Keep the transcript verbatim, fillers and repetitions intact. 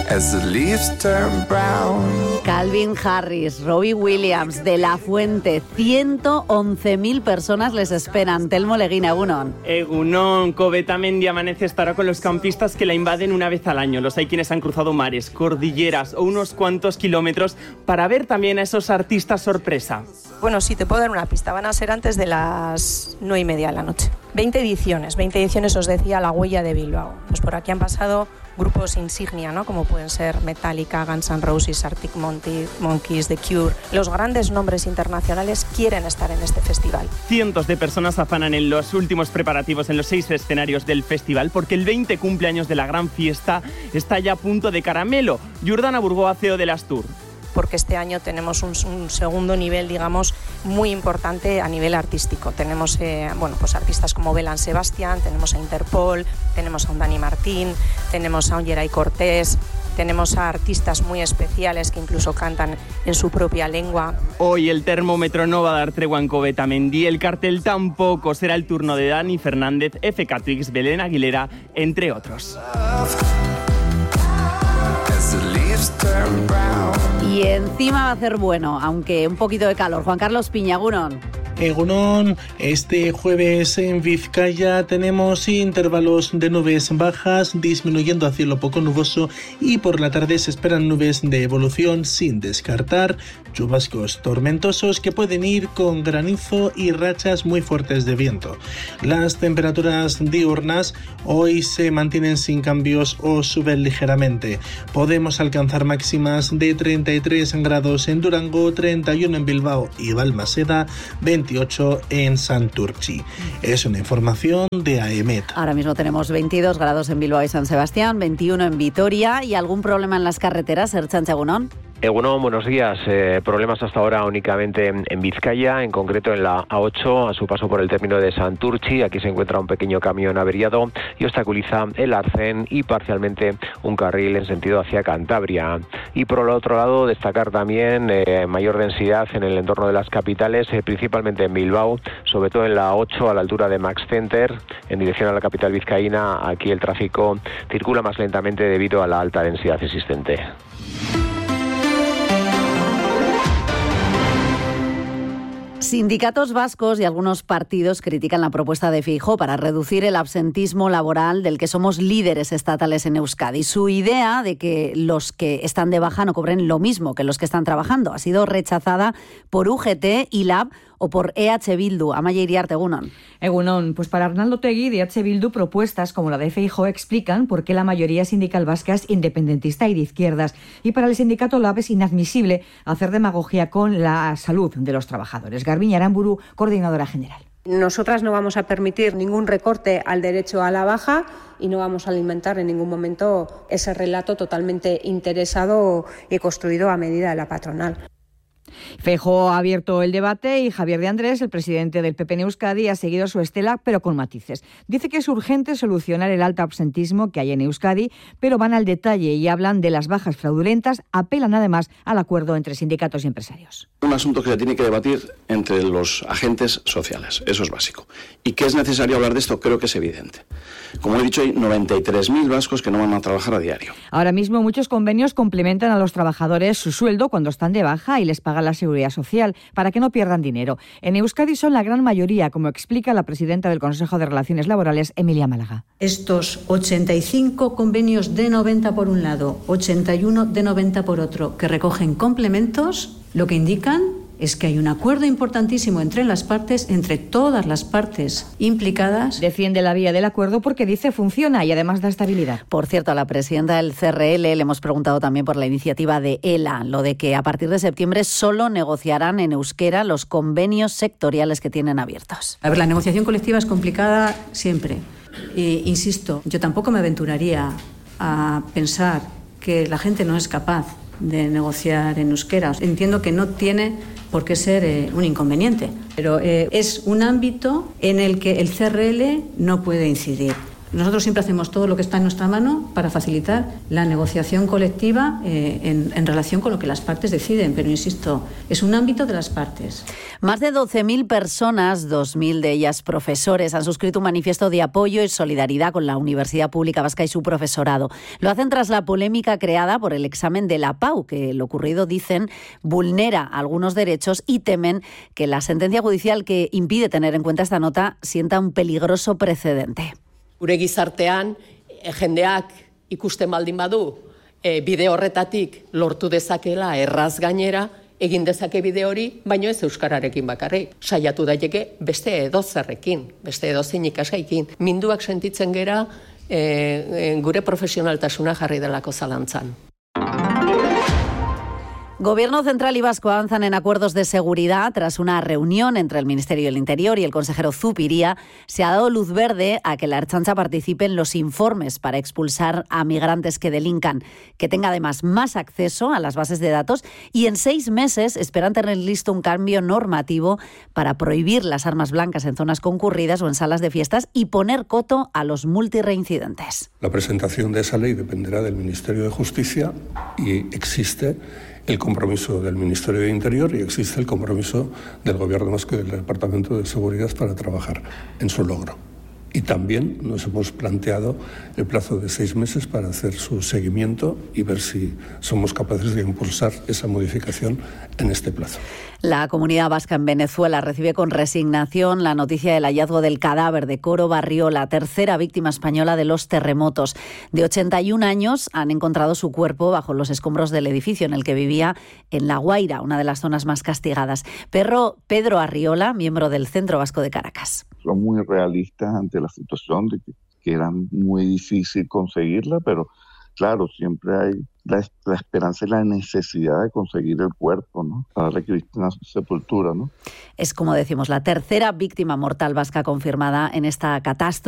as the leaves turn brown. Calvin Harris, Robbie Williams, De La Fuente, ciento once mil personas les esperan. Telmo Leguina, Egunon. Egunon, Coveta-Mendy amanece estará con los campistas que la invaden una vez al año. Los hay quienes han cruzado mares, cordilleras o unos cuantos kilómetros para ver también a esos artistas sorpresa. Bueno, sí, te puedo dar una pista. Van a ser antes de las nueve y media de la noche. veinte ediciones, veinte ediciones os decía La Huella de Bilbao. Pues por aquí han pasado grupos insignia, ¿no? Como pueden ser Metallica, Guns N' Roses, Arctic Monkeys, The Cure. Los grandes nombres internacionales quieren estar en este festival. Cientos de personas afanan en los últimos preparativos en los seis escenarios del festival porque el veinte cumpleaños de la gran fiesta está ya a punto de caramelo. Jordana Burgoa, C E O de Astur. Porque este año tenemos un, un segundo nivel, digamos, muy importante a nivel artístico. Tenemos eh, bueno, pues artistas como Belén Sebastián, tenemos a Interpol, tenemos a un Dani Martín, tenemos a un Geray Cortés, tenemos a artistas muy especiales que incluso cantan en su propia lengua. Hoy el termómetro no va a dar tregua en Coveta-Mendy, el cartel tampoco. Será el turno de Dani Fernández, F K Twix, Belén Aguilera, entre otros. Y encima va a ser bueno, aunque un poquito de calor. Juan Carlos Piña, Egunon. Egunon, este jueves en Vizcaya tenemos intervalos de nubes bajas disminuyendo a cielo poco nuboso y por la tarde se esperan nubes de evolución sin descartar chubascos tormentosos que pueden ir con granizo y rachas muy fuertes de viento. Las temperaturas diurnas hoy se mantienen sin cambios o suben ligeramente. Podemos alcanzar máximas de treinta y tres grados en Durango, treinta y uno en Bilbao y Balmaseda, veintiocho en Santurtzi. Es una información de AEMET. Ahora mismo tenemos veintidós grados en Bilbao y San Sebastián, veintiuno en Vitoria. ¿Y algún problema en las carreteras, Ertzaintza, Egunon? Egunon, buenos días. Eh, problemas hasta ahora únicamente en, en Vizcaya, en concreto en la A ocho, a su paso por el término de Santurtzi. Aquí se encuentra un pequeño camión averiado y obstaculiza el arcén y parcialmente un carril en sentido hacia Cantabria. Y por el otro lado, destacar también eh, mayor densidad en el entorno de las capitales, eh, principalmente en Bilbao, sobre todo en la A ocho a la altura de Max Center, en dirección a la capital vizcaína. Aquí el tráfico circula más lentamente debido a la alta densidad existente. Sindicatos vascos y algunos partidos critican la propuesta de Feijóo para reducir el absentismo laboral del que somos líderes estatales en Euskadi. Su idea de que los que están de baja no cobren lo mismo que los que están trabajando ha sido rechazada por U G T, I L A B o por E H Bildu. Amaia Iriarte, Egunon. Egunon, pues para Arnaldo Tegui de E H Bildu, propuestas como la de Feijóo explican por qué la mayoría sindical vasca es independentista y de izquierdas. Y para el sindicato L A B es inadmisible hacer demagogia con la salud de los trabajadores. Garbiñe Aramburu, coordinadora general. Nosotras no vamos a permitir ningún recorte al derecho a la baja y no vamos a alimentar en ningún momento ese relato totalmente interesado y construido a medida de la patronal. Feijóo ha abierto el debate y Javier de Andrés, el presidente del P P en Euskadi, ha seguido su estela, pero con matices. Dice que es urgente solucionar el alto absentismo que hay en Euskadi, pero van al detalle y hablan de las bajas fraudulentas, apelan además al acuerdo entre sindicatos y empresarios. Un asunto que se tiene que debatir entre los agentes sociales, eso es básico. ¿Y que es necesario hablar de esto? Creo que es evidente. Como he dicho, hay noventa y tres mil vascos que no van a trabajar a diario. Ahora mismo muchos convenios complementan a los trabajadores su sueldo cuando están de baja y les pagan la seguridad social para que no pierdan dinero. En Euskadi son la gran mayoría, como explica la presidenta del Consejo de Relaciones Laborales, Emilia Málaga. Estos ochenta y cinco convenios de noventa por un lado, ochenta y uno de noventa por otro, que recogen complementos, lo que indican es que hay un acuerdo importantísimo entre las partes, entre todas las partes implicadas. Defiende la vía del acuerdo porque dice funciona y además da estabilidad. Por cierto, a la presidenta del C R L le hemos preguntado también por la iniciativa de ELA, lo de que a partir de septiembre solo negociarán en euskera los convenios sectoriales que tienen abiertos. A ver, la negociación colectiva es complicada siempre. E, insisto, yo tampoco me aventuraría a pensar que la gente no es capaz de negociar en euskera. Entiendo que no tiene por qué ser eh, un inconveniente, pero eh, es un ámbito en el que el C R L no puede incidir. Nosotros siempre hacemos todo lo que está en nuestra mano para facilitar la negociación colectiva eh, en, en relación con lo que las partes deciden, pero insisto, es un ámbito de las partes. Más de doce mil personas, dos mil de ellas profesores, han suscrito un manifiesto de apoyo y solidaridad con la Universidad Pública Vasca y su profesorado. Lo hacen tras la polémica creada por el examen de la P A U, que lo ocurrido, dicen, vulnera algunos derechos y temen que la sentencia judicial que impide tener en cuenta esta nota sienta un peligroso precedente. Gure gizartean, jendeak ikusten baldin badu, e, bide horretatik lortu dezakela erraz gainera, egin dezake bide hori, baino ez euskararekin bakarrik. Saiatu daiteke beste edozerrekin, beste edozein ikasgaikin. Minduak sentitzen gera e, e, gure profesionaltasuna jarri delako zalantzan. Gobierno central y vasco avanzan en acuerdos de seguridad. Tras una reunión entre el Ministerio del Interior y el consejero Zupiria, se ha dado luz verde a que la Ertzaintza participe en los informes para expulsar a migrantes que delincan, que tenga además más acceso a las bases de datos y en seis meses esperan tener listo un cambio normativo para prohibir las armas blancas en zonas concurridas o en salas de fiestas y poner coto a los multireincidentes. La presentación de esa ley dependerá del Ministerio de Justicia y existe el compromiso del Ministerio de Interior y existe el compromiso del Gobierno vasco y del Departamento de Seguridad para trabajar en su logro. Y también nos hemos planteado el plazo de seis meses para hacer su seguimiento y ver si somos capaces de impulsar esa modificación en este plazo. La comunidad vasca en Venezuela recibe con resignación la noticia del hallazgo del cadáver de Coro Barriola, tercera víctima española de los terremotos. De ochenta y un años, han encontrado su cuerpo bajo los escombros del edificio en el que vivía en La Guaira, una de las zonas más castigadas. Pedro, Pedro Arriola, miembro del Centro Vasco de Caracas. Son muy realistas ante la situación de que, que era muy difícil conseguirla, pero claro, siempre hay la, la esperanza y la necesidad de conseguir el cuerpo, ¿no? Para darle cristiana sepultura, ¿no? Es, como decimos, la tercera víctima mortal vasca confirmada en esta catástrofe.